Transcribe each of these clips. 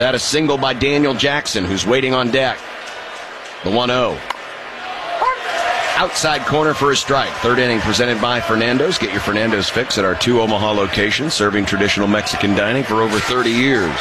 That a single by Daniel Jackson, who's waiting on deck. The 1-0. Outside corner for a strike. Third inning presented by Fernando's. Get your Fernando's fix at our 2 Omaha locations, serving traditional Mexican dining for over 30 years.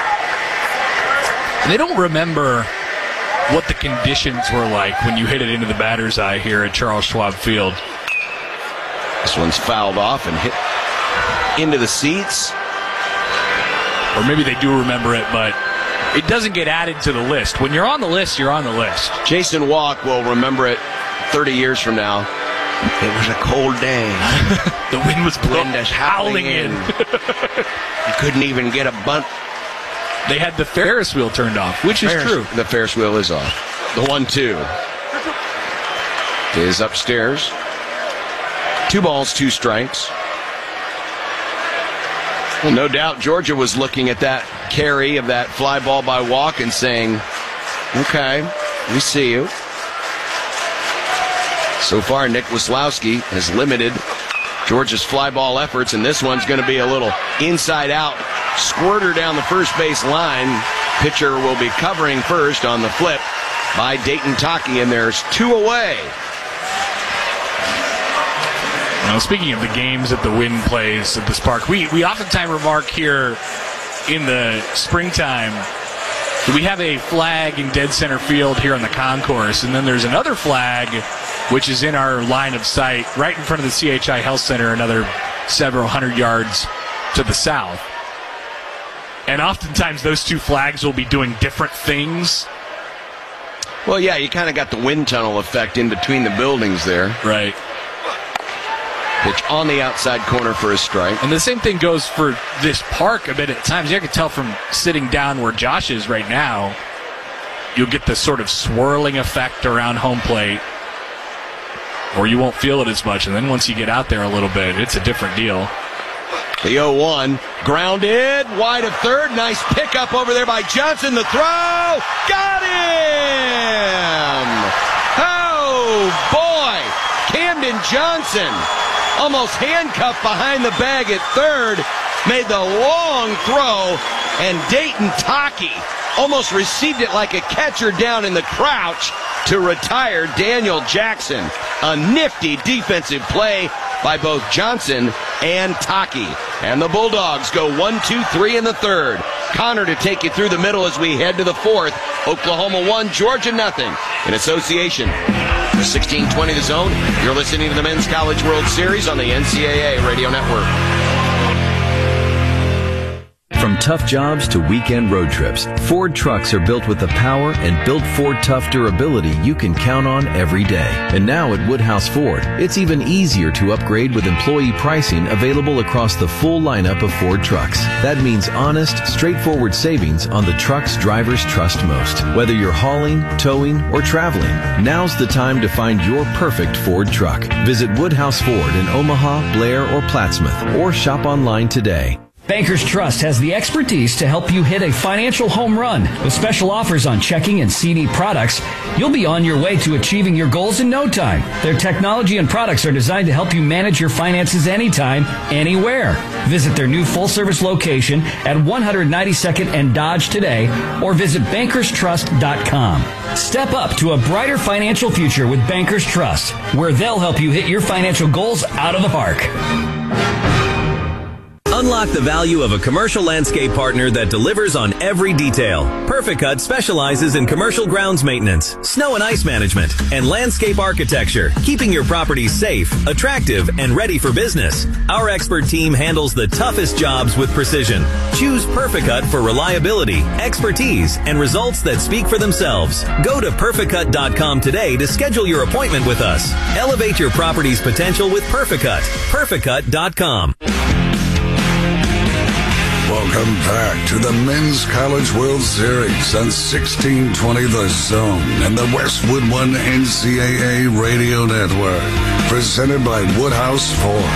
They don't remember what the conditions were like when you hit it into the batter's eye here at Charles Schwab Field. This one's fouled off and hit into the seats. Or maybe they do remember it, but it doesn't get added to the list. When you're on the list, you're on the list. Jason Walk will remember it 30 years from now. It was a cold day. The wind was howling in. You couldn't even get a bunt. They had the Ferris wheel turned off, which is true. The Ferris wheel is off. The 1-2 is upstairs. 2 balls, 2 strikes. Well, no doubt Georgia was looking at that carry of that fly ball by Walk and saying, okay, we see you. So far, Nick Weslowski has limited Georgia's fly ball efforts, and this one's going to be a little inside-out squirter down the first base line. Pitcher will be covering first on the flip by Dayton Taki, and there's 2 away. Now, speaking of the games that the Wind plays at this park, we oftentimes remark here in the springtime that we have a flag in dead center field here on the concourse, and then there's another flag which is in our line of sight right in front of the CHI Health Center, another several hundred yards to the south. And oftentimes those 2 flags will be doing different things. Well, yeah, you kind of got the wind tunnel effect in between the buildings there. Right. Pitch on the outside corner for a strike. And the same thing goes for this park a bit at times. You can tell from sitting down where Josh is right now, you'll get the sort of swirling effect around home plate, or you won't feel it as much. And then once you get out there a little bit, it's a different deal. The 0-1, grounded, wide of third. Nice pickup over there by Johnson. The throw, got him! Oh, boy! Camden Johnson, almost handcuffed behind the bag at third, made the long throw, and Dayton Taki almost received it like a catcher down in the crouch to retire Daniel Jackson. A nifty defensive play by both Johnson and Taki. And the Bulldogs go 1-2-3 in the third. Connor to take you through the middle as we head to the fourth. Oklahoma 1, Georgia nothing in association. 1620 The Zone. You're listening to the Men's College World Series on the NCAA Radio Network. From tough jobs to weekend road trips, Ford trucks are built with the power and built Ford Tough durability you can count on every day. And now at Woodhouse Ford, it's even easier to upgrade with employee pricing available across the full lineup of Ford trucks. That means honest, straightforward savings on the trucks drivers trust most. Whether you're hauling, towing, or traveling, now's the time to find your perfect Ford truck. Visit Woodhouse Ford in Omaha, Blair, or Plattsmouth, or shop online today. Bankers Trust has the expertise to help you hit a financial home run. With special offers on checking and CD products, you'll be on your way to achieving your goals in no time. Their technology and products are designed to help you manage your finances anytime, anywhere. Visit their new full-service location at 192nd and Dodge today, or visit bankerstrust.com. Step up to a brighter financial future with Bankers Trust, where they'll help you hit your financial goals out of the park. Unlock the value of a commercial landscape partner that delivers on every detail. Perficut specializes in commercial grounds maintenance, snow and ice management, and landscape architecture, keeping your property safe, attractive, and ready for business. Our expert team handles the toughest jobs with precision. Choose Perficut for reliability, expertise, and results that speak for themselves. Go to Perficut.com today to schedule your appointment with us. Elevate your property's potential with Perficut. Perficut.com. Welcome back to the Men's College World Series on 1620 The Zone and the Westwood One NCAA Radio Network. Presented by Woodhouse Ford.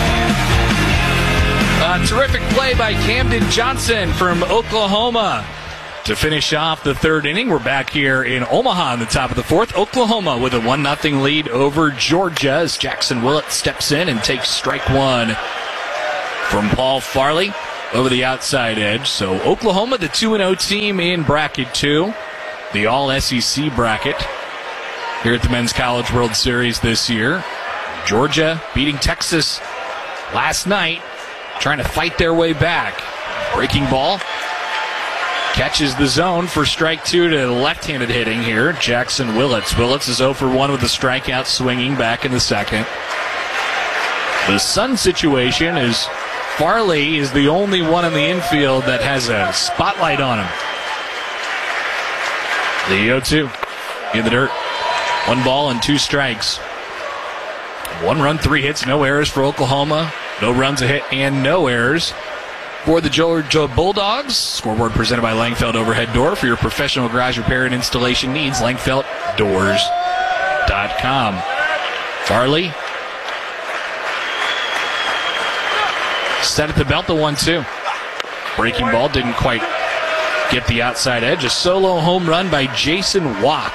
A terrific play by Camden Johnson from Oklahoma to finish off the third inning. We're back here in Omaha in the top of the fourth. Oklahoma with a 1-0 lead over Georgia as Jackson Willett steps in and takes strike one from Paul Farley. over the outside edge. So Oklahoma, the 2-0 team in bracket 2, the all-SEC bracket here at the Men's College World Series this year. Georgia beating Texas last night, trying to fight their way back. Breaking ball. Catches the zone for strike 2 to left-handed hitting here, Jackson Willits. Willits is 0 for 1 with a strikeout, swinging back in the second. The Sun situation is Farley is the only one in the infield that has a spotlight on him. The 0-2 in the dirt. 1 ball and 2 strikes. 1 run, 3 hits, no errors for Oklahoma. No runs, a hit, and no errors for the Georgia Bulldogs. Scoreboard presented by Langfeld Overhead Door. For your professional garage repair and installation needs, LangfeldDoors.com. Farley set at the belt, the 1-2. Breaking ball didn't quite get the outside edge. A solo home run by Jason Wack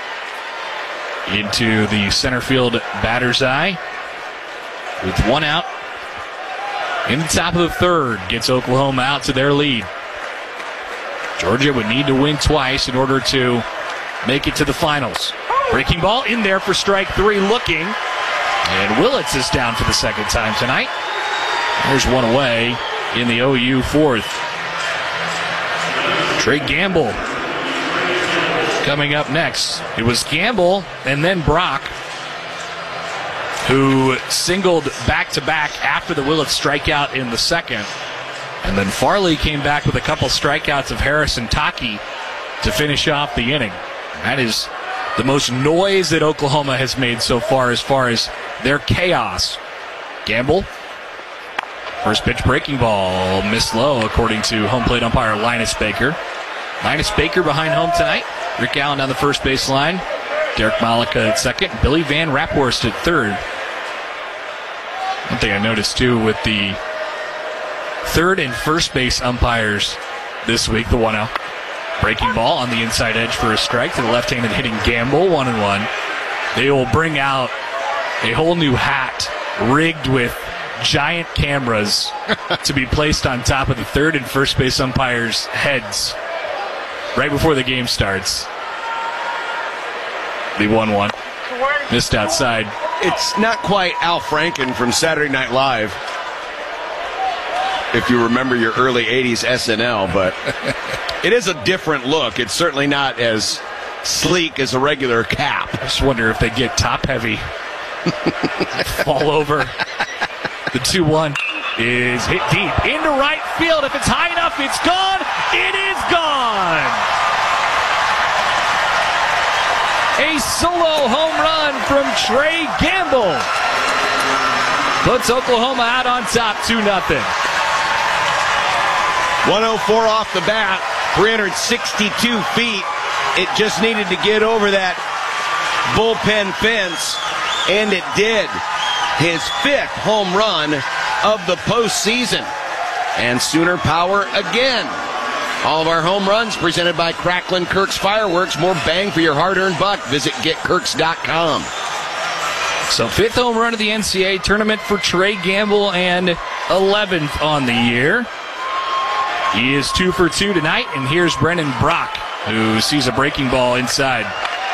into the center field batter's eye. With 1 out in the top of the third, gets Oklahoma out to their lead. Georgia would need to win twice in order to make it to the finals. Breaking ball in there for strike 3, looking. And Willits is down for the second time tonight. There's 1 away in the OU fourth. Trey Gamble coming up next. It was Gamble and then Brock who singled back-to-back after the Willits strikeout in the second. And then Farley came back with a couple strikeouts of Harrison Taki to finish off the inning. That is the most noise that Oklahoma has made so far as their chaos. Gamble, first pitch breaking ball, missed low according to home plate umpire Linus Baker. Linus Baker behind home tonight. Rick Allen on the first base line. Derek Malika at second. Billy Van Raphorst at third. One thing I noticed, too, with the third and first base umpires this week, the 1-0. Breaking ball on the inside edge for a strike to the left-handed hitting Gamble, 1-1. They will bring out a whole new hat rigged with giant cameras to be placed on top of the third and first base umpires' heads right before the game starts. The 1-1. Missed outside. It's not quite Al Franken from Saturday Night Live, if you remember your early 80s SNL, but it is a different look. It's certainly not as sleek as a regular cap. I just wonder if they get top-heavy. Fall over. The 2-1 is hit deep into right field. If it's high enough, it's gone. It is gone. A solo home run from Trey Gamble puts Oklahoma out on top 2-0. 104 off the bat, 362 feet. It just needed to get over that bullpen fence, and it did. His 5th home run of the postseason. And Sooner power again. All of our home runs presented by Cracklin Kirk's Fireworks. More bang for your hard-earned buck. Visit GetKirks.com. So 5th home run of the NCAA tournament for Trey Gamble and 11th on the year. He is 2 for 2 tonight, and here's Brennan Brock, who sees a breaking ball inside.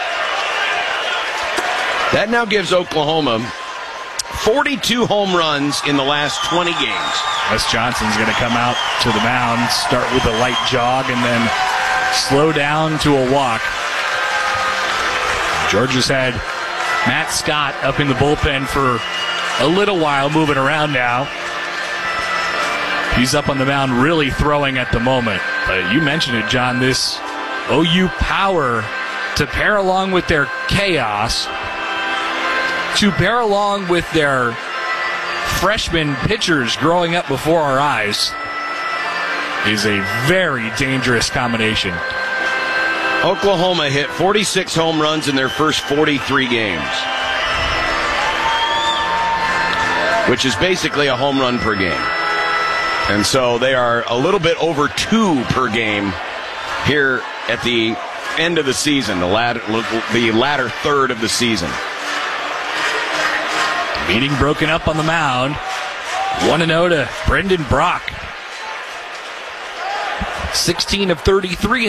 That now gives Oklahoma 42 home runs in the last 20 games. Wes Johnson's going to come out to the mound, start with a light jog, and then slow down to a walk. Georgia's had Matt Scott up in the bullpen for a little while, moving around now. He's up on the mound really throwing at the moment. But you mentioned it, John, this OU power to pair along with their chaos, to pair along with their freshman pitchers growing up before our eyes, is a very dangerous combination. Oklahoma hit 46 home runs in their first 43 games, which is basically a home run per game. And so they are a little bit over 2 per game here at the end of the season, the latter third of the season. Meeting broken up on the mound. 1-0 to Brendan Brock. 16 of 33